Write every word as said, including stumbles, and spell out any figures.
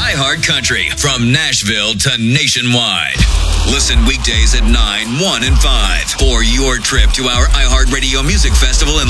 iHeart Country from Nashville to nationwide. Listen weekdays at nine, one, and five for your trip to our iHeartRadio Music Festival in